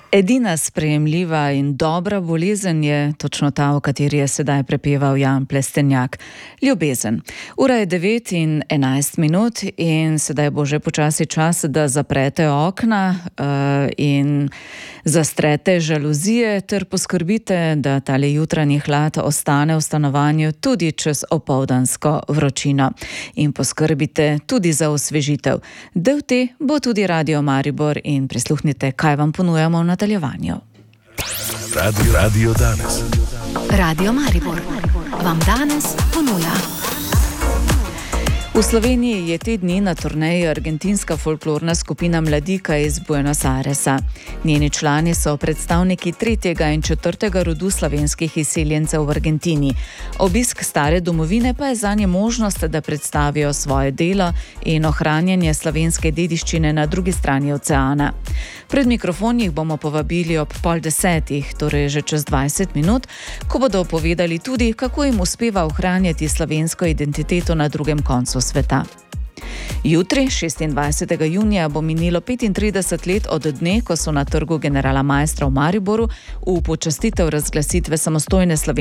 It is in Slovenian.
Edina sprejemljiva in dobra bolezen je točno ta, o kateri je sedaj prepeval Jan Plestenjak. Ljubezen. Ura je 9:11 in sedaj bo že počasi čas, da zaprete okna in zastrete žaluzije ter poskrbite, da tale jutranji hlad ostane v stanovanju tudi čez opoldansko vročino. In poskrbite tudi za osvežitev. Del te bo tudi Radio Maribor in prisluhnite, kaj vam ponujamo v nadaljevanju. Radio danes. Radio Maribor vam danes ponuja. V Sloveniji je te dni na turneji argentinska folklorna skupina Mladika iz Buenos Airesa. Njeni člani so predstavniki 3. in 4. rodu slovenskih izseljencev v Argentini. Obisk stare domovine pa je zanje možnost, da predstavijo svoje delo in ohranjanje slovenske dediščine na drugi strani oceana. Pred mikrofon jih bomo povabili ob 9:30, torej že čez 20 minut, ko bodo povedali tudi, kako jim uspeva ohranjati slovensko identiteto na drugem koncu sveta. Jutri, 26. junija, bo minilo 35 let od dne, ko so na trgu Generala Maistra v Mariboru v počastitev razglasitve samostojne Slovenije